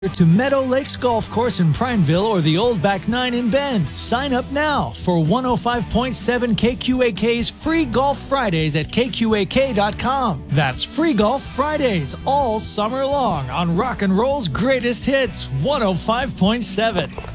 To Meadow Lakes Golf Course in Prineville or the Old Back 9 in Bend. Sign up now for 105.7 KQAK's Free Golf Fridays at KQAK.com. That's Free Golf Fridays all summer long on Rock and Roll's greatest hits, 105.7.